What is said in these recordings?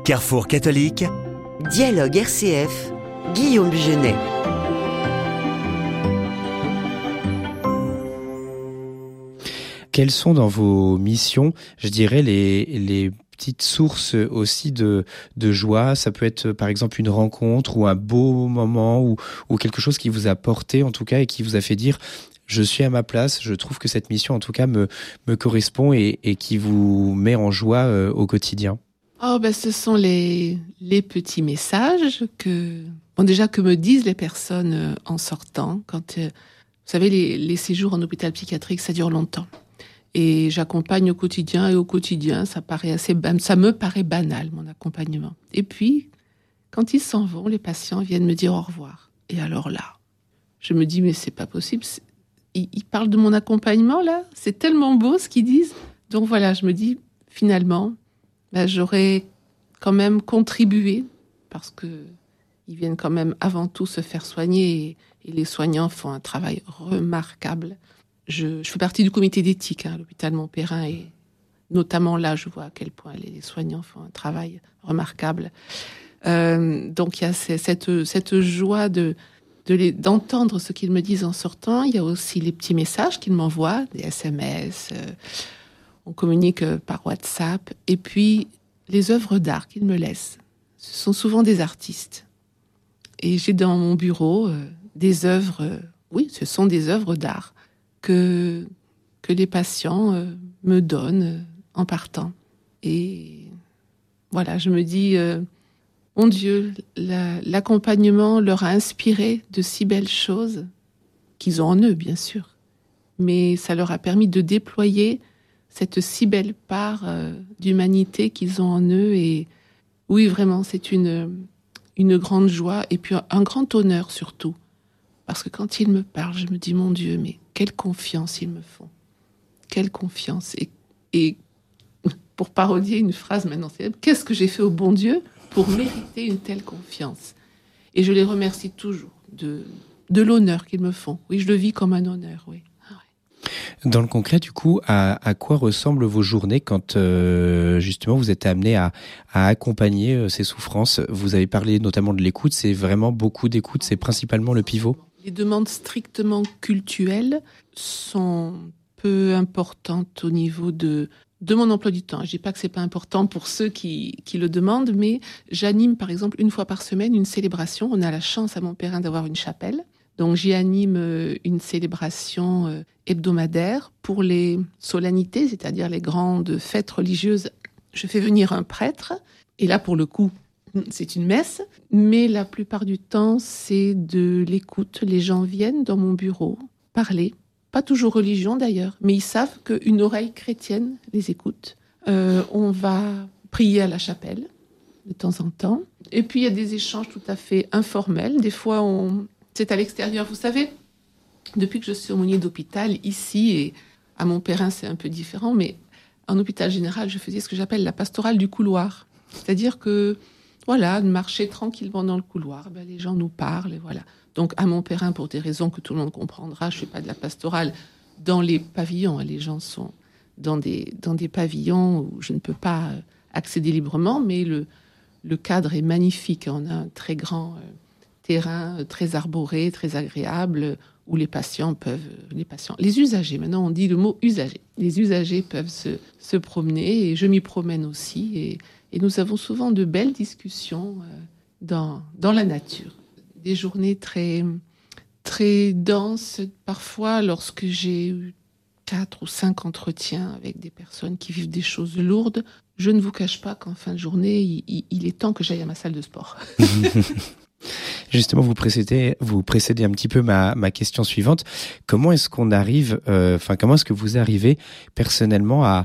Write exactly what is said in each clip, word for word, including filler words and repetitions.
Carrefour catholique. Dialogue R C F, Guillaume Genet. Quelles sont dans vos missions, je dirais, les, les petites sources aussi de, de joie? Ça peut être par exemple une rencontre ou un beau moment ou, ou quelque chose qui vous a porté en tout cas et qui vous a fait dire « je suis à ma place, je trouve que cette mission en tout cas me, me correspond et, et qui vous met en joie euh, au quotidien ». Oh ben ce sont les, les petits messages que, bon déjà que me disent les personnes en sortant. Quand, euh, vous savez, les, les séjours en hôpital psychiatrique, ça dure longtemps. Et j'accompagne au quotidien et au quotidien, ça paraît assez, ça me paraît banal, mon accompagnement. Et puis, quand ils s'en vont, les patients viennent me dire au revoir. Et alors là, je me dis, mais c'est pas possible. C'est... Ils, ils parlent de mon accompagnement, là. C'est tellement beau ce qu'ils disent. Donc voilà, je me dis, finalement, ben, j'aurais quand même contribué, parce que ils viennent quand même avant tout se faire soigner, et, et les soignants font un travail remarquable. Je, je fais partie du comité d'éthique hein, à l'hôpital Montperrin, et notamment là, je vois à quel point les soignants font un travail remarquable. Euh, donc il y a cette, cette joie de, de les, d'entendre ce qu'ils me disent en sortant. Il y a aussi les petits messages qu'ils m'envoient, des S M S, euh, on communique par WhatsApp, et puis les œuvres d'art qu'ils me laissent. Ce sont souvent des artistes. Et j'ai dans mon bureau euh, des œuvres, euh, oui, ce sont des œuvres d'art que, que les patients euh, me donnent euh, en partant. Et voilà, je me dis, euh, mon Dieu, la, l'accompagnement leur a inspiré de si belles choses qu'ils ont en eux, bien sûr. Mais ça leur a permis de déployer cette si belle part euh, d'humanité qu'ils ont en eux. Et oui, vraiment, c'est une, une grande joie et puis un grand honneur surtout. Parce que quand ils me parlent, je me dis, mon Dieu, mais quelle confiance ils me font. Quelle confiance. Et, et pour parodier une phrase maintenant célèbre, qu'est-ce que j'ai fait au bon Dieu pour mériter une telle confiance? Et je les remercie toujours de, de l'honneur qu'ils me font. Oui, je le vis comme un honneur, oui. Dans le concret, du coup, à, à quoi ressemblent vos journées quand euh, justement vous êtes amené à, à accompagner euh, ces souffrances? Vous avez parlé notamment de l'écoute, c'est vraiment beaucoup d'écoute, c'est principalement le pivot? Les demandes strictement cultuelles sont peu importantes au niveau de, de mon emploi du temps. Je ne dis pas que ce n'est pas important pour ceux qui, qui le demandent, mais j'anime par exemple une fois par semaine une célébration. On a la chance à Montperrin d'avoir une chapelle. Donc j'y anime une célébration hebdomadaire pour les solennités, c'est-à-dire les grandes fêtes religieuses. Je fais venir un prêtre, et là pour le coup, c'est une messe, mais la plupart du temps, c'est de l'écoute. Les gens viennent dans mon bureau parler, pas toujours religion d'ailleurs, mais ils savent qu'une oreille chrétienne les écoute. Euh, on va prier à la chapelle de temps en temps, et puis il y a des échanges tout à fait informels. Des fois, on... c'est à l'extérieur, vous savez. Depuis que je suis aumônier d'hôpital, ici, et à Montperrin, c'est un peu différent, mais en hôpital général, je faisais ce que j'appelle la pastorale du couloir. C'est-à-dire que, voilà, de marcher tranquillement dans le couloir, ben, les gens nous parlent, et voilà. Donc, à Montperrin, pour des raisons que tout le monde comprendra, je ne fais pas de la pastorale dans les pavillons. Les gens sont dans des, dans des pavillons où je ne peux pas accéder librement, mais le, le cadre est magnifique. On a un très grand... Euh, terrain très arboré, très agréable, où les patients peuvent, les patients, les usagers, maintenant on dit le mot usager, les usagers peuvent se, se promener, et je m'y promène aussi, et, et nous avons souvent de belles discussions euh, dans, dans la nature. Des journées très, très denses, parfois lorsque j'ai eu quatre ou cinq entretiens avec des personnes qui vivent des choses lourdes, je ne vous cache pas qu'en fin de journée, il, il, il est temps que j'aille à ma salle de sport. Justement, vous précédez, vous précédez un petit peu ma, ma question suivante. Comment est-ce qu'on arrive, euh, enfin, comment est-ce que vous arrivez personnellement à,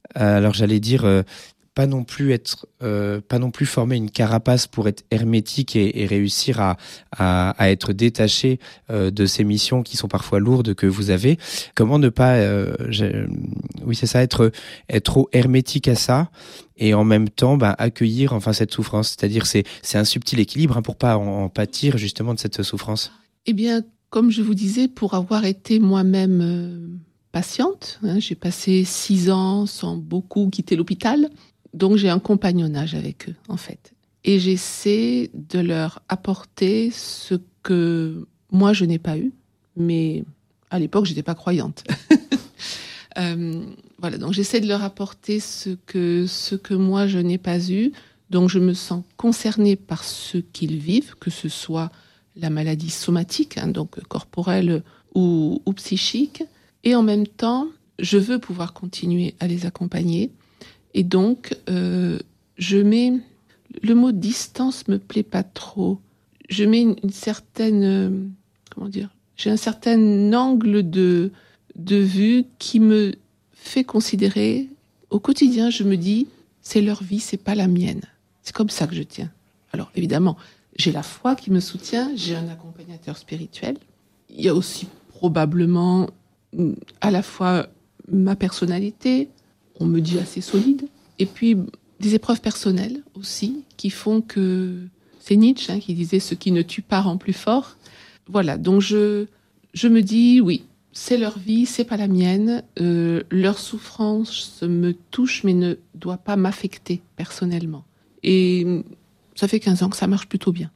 à alors j'allais dire, euh, pas non plus être, euh, pas non plus former une carapace pour être hermétique et, et réussir à, à, à être détaché euh, de ces missions qui sont parfois lourdes que vous avez. Comment ne pas, euh, oui c'est ça, être être trop hermétique à ça et en même temps bah, accueillir enfin cette souffrance. C'est-à-dire c'est c'est un subtil équilibre hein, pour pas en, en pâtir justement de cette souffrance. Eh bien, comme je vous disais, pour avoir été moi-même euh, patiente, hein, j'ai passé six ans sans beaucoup quitter l'hôpital. donc j'ai un compagnonnage avec eux, en fait. Et j'essaie de leur apporter ce que moi, je n'ai pas eu. Mais à l'époque, je n'étais pas croyante. euh, voilà, donc j'essaie de leur apporter ce que, ce que moi, je n'ai pas eu. Donc je me sens concernée par ce qu'ils vivent, que ce soit la maladie somatique, hein, donc corporelle ou, ou psychique. Et en même temps, je veux pouvoir continuer à les accompagner. Et donc, euh, je mets... Le mot distance me plaît pas trop. Je mets une, une certaine... Euh, comment dire ? J'ai un certain angle de, de vue qui me fait considérer... Au quotidien, je me dis, c'est leur vie, c'est pas la mienne. C'est comme ça que je tiens. Alors, évidemment, j'ai la foi qui me soutient, j'ai un accompagnateur spirituel. Il y a aussi probablement à la fois ma personnalité, on me dit assez solide, et puis des épreuves personnelles aussi, qui font que... C'est Nietzsche hein, qui disait « ce qui ne tue pas rend plus fort ». Voilà, donc je, je me dis, oui, c'est leur vie, c'est pas la mienne, euh, leur souffrance me touche, mais ne doit pas m'affecter personnellement. Et ça fait quinze ans que ça marche plutôt bien.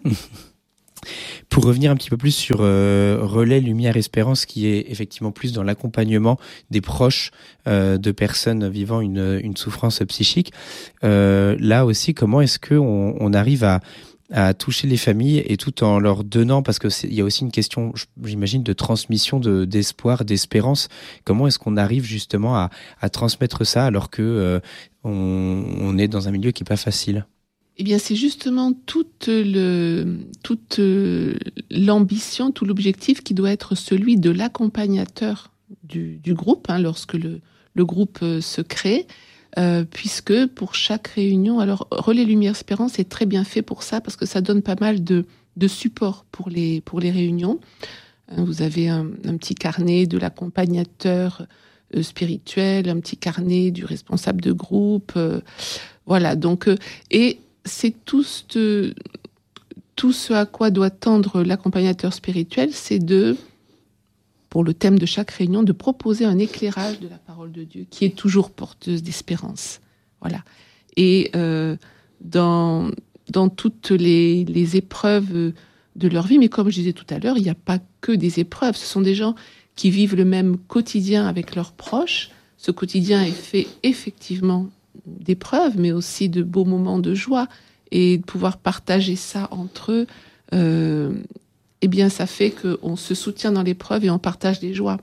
Pour revenir un petit peu plus sur euh, Relais Lumière Espérance, qui est effectivement plus dans l'accompagnement des proches euh, de personnes vivant une, une souffrance psychique, euh, là aussi, comment est-ce qu'on on arrive à, à toucher les familles et tout en leur donnant, parce qu'il y a aussi une question, j'imagine, de transmission, de, d'espoir, d'espérance. Comment est-ce qu'on arrive justement à, à transmettre ça alors que euh, on, on est dans un milieu qui n'est pas facile ? Eh bien, c'est justement toute, le, toute l'ambition, tout l'objectif qui doit être celui de l'accompagnateur du, du groupe, hein, lorsque le, le groupe se crée, euh, puisque pour chaque réunion, alors Relais Lumière Espérance est très bien fait pour ça, parce que ça donne pas mal de, de support pour les, pour les réunions. Vous avez un, un petit carnet de l'accompagnateur euh, spirituel, un petit carnet du responsable de groupe, euh, voilà, donc, euh, et c'est tout ce, tout ce à quoi doit tendre l'accompagnateur spirituel, c'est de, pour le thème de chaque réunion, de proposer un éclairage de la parole de Dieu qui est toujours porteuse d'espérance. Voilà. Et euh, dans, dans toutes les, les épreuves de leur vie, mais comme je disais tout à l'heure, il n'y a pas que des épreuves. Ce sont des gens qui vivent le même quotidien avec leurs proches. Ce quotidien est fait effectivement d'épreuves, mais aussi de beaux moments de joie, et de pouvoir partager ça entre eux, euh, eh bien, ça fait qu'on se soutient dans l'épreuve et on partage des joies.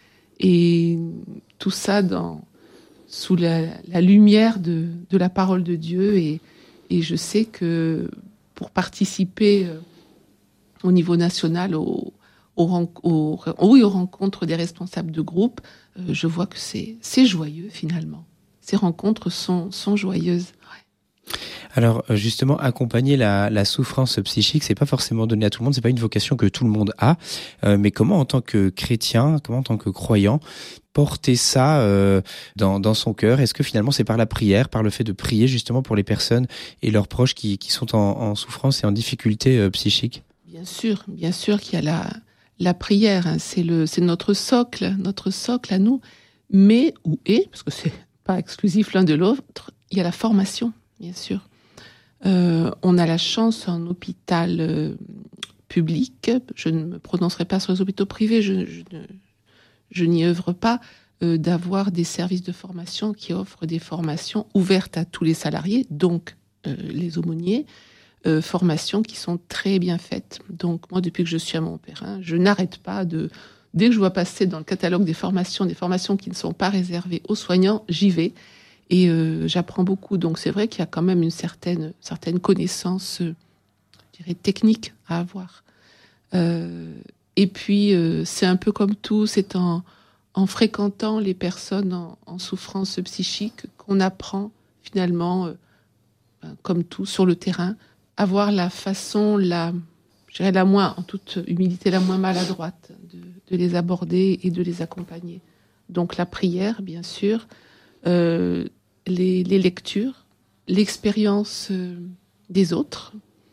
Et tout ça dans, sous la, la lumière de, de la parole de Dieu. Et, et je sais que pour participer euh, au niveau national au, au, au, oui, aux rencontres des responsables de groupe, euh, je vois que c'est, c'est joyeux finalement. Ces rencontres sont, sont joyeuses. Ouais. Alors justement, accompagner la, la souffrance psychique, c'est pas forcément donné à tout le monde, c'est pas une vocation que tout le monde a. Euh, mais comment, en tant que chrétien, comment en tant que croyant, porter ça euh, dans, dans son cœur ? Est-ce que finalement c'est par la prière, par le fait de prier justement pour les personnes et leurs proches qui, qui sont en, en souffrance et en difficulté euh, psychique ? Bien sûr, bien sûr qu'il y a la, la prière, hein, c'est le, c'est notre socle, notre socle à nous. Mais où est, parce que c'est pas exclusif l'un de l'autre, il y a la formation, bien sûr. Euh, on a la chance en hôpital euh, public, je ne me prononcerai pas sur les hôpitaux privés, je, je, ne, je n'y œuvre pas, euh, d'avoir des services de formation qui offrent des formations ouvertes à tous les salariés, donc euh, les aumôniers, euh, formations qui sont très bien faites. Donc moi, depuis que je suis à Montpellier, je n'arrête pas de... Dès que je vois passer dans le catalogue des formations, des formations qui ne sont pas réservées aux soignants, j'y vais et euh, j'apprends beaucoup. Donc c'est vrai qu'il y a quand même une certaine, certaine connaissance, euh, je dirais, technique à avoir. Euh, et puis euh, c'est un peu comme tout, c'est en, en fréquentant les personnes en, en souffrance psychique qu'on apprend finalement, euh, ben, comme tout, sur le terrain, à voir la façon, la... je dirais la moins, en toute humilité, la moins maladroite de, de les aborder et de les accompagner. Donc la prière, bien sûr, euh, les, les lectures, l'expérience euh, des autres.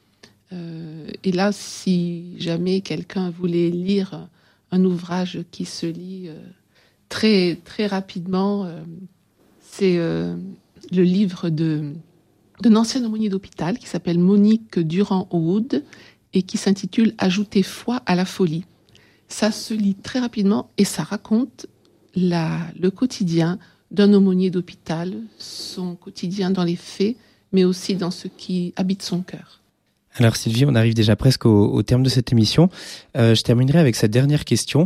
Euh, et là, si jamais quelqu'un voulait lire un ouvrage qui se lit euh, très, très rapidement, euh, c'est euh, le livre de, d'un ancien aumônier d'hôpital qui s'appelle Monique Durand-Wood et qui s'intitule « Ajouter foi à la folie ». Ça se lit très rapidement et ça raconte la, le quotidien d'un aumônier d'hôpital, son quotidien dans les faits, mais aussi dans ce qui habite son cœur. Alors Sylvie, on arrive déjà presque au, au terme de cette émission. Euh, je terminerai avec cette dernière question.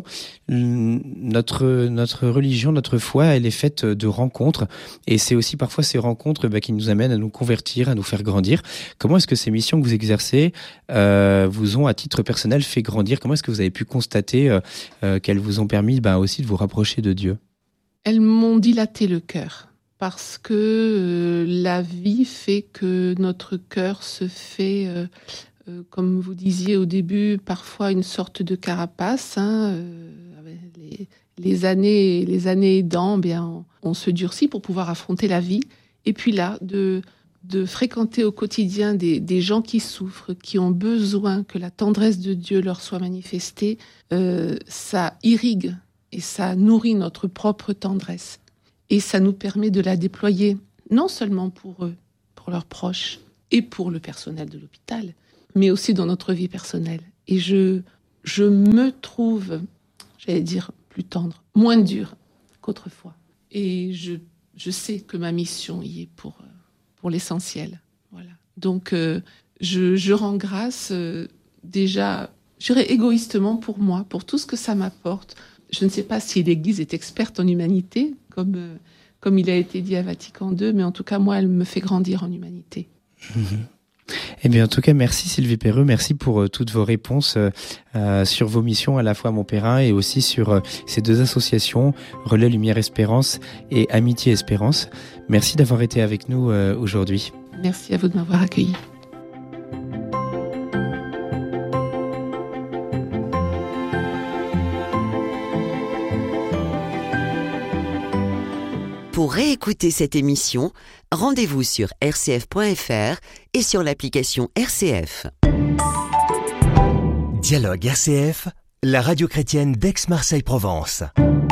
Notre, notre religion, notre foi, elle est faite de rencontres. Et c'est aussi parfois ces rencontres bah, qui nous amènent à nous convertir, à nous faire grandir. Comment est-ce que ces missions que vous exercez euh, vous ont, à titre personnel, fait grandir ? Comment est-ce que vous avez pu constater euh, euh, qu'elles vous ont permis bah, aussi de vous rapprocher de Dieu ? Elles m'ont dilaté le cœur. Parce que euh, la vie fait que notre cœur se fait, euh, euh, comme vous disiez au début, parfois une sorte de carapace. Hein, euh, les, les années, les années aidant, bien, on, on se durcit pour pouvoir affronter la vie. Et puis là, de, de fréquenter au quotidien des, des gens qui souffrent, qui ont besoin que la tendresse de Dieu leur soit manifestée, euh, ça irrigue et ça nourrit notre propre tendresse. Et ça nous permet de la déployer, non seulement pour eux, pour leurs proches et pour le personnel de l'hôpital, mais aussi dans notre vie personnelle. Et je, je me trouve, j'allais dire, plus tendre, moins dure qu'autrefois. Et je, je sais que ma mission y est pour, pour l'essentiel. Voilà. Donc, euh, je, je rends grâce euh, déjà, je dirais égoïstement pour moi, pour tout ce que ça m'apporte. Je ne sais pas si l'Église est experte en humanité, comme, euh, comme il a été dit à Vatican deux, mais en tout cas, moi, elle me fait grandir en humanité. Mmh. Eh bien, en tout cas, merci Sylvie Perreux, merci pour euh, toutes vos réponses euh, sur vos missions à la fois à Montpeyrin et aussi sur euh, ces deux associations, Relais Lumière Espérance et Amitié Espérance. Merci d'avoir été avec nous euh, aujourd'hui. Merci à vous de m'avoir accueilli. Pour réécouter cette émission, rendez-vous sur r c f point f r et sur l'application R C F. Dialogue R C F, la radio chrétienne d'Aix-Marseille-Provence.